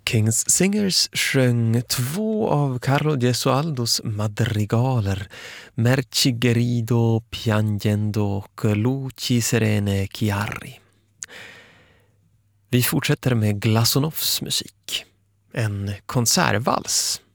King's Singers sjöng 2 av Carlo Gesualdos madrigaler, Merci querido piangendo och Luci serene chiari. Vi fortsätter med Glasonovs musik, en konsertvals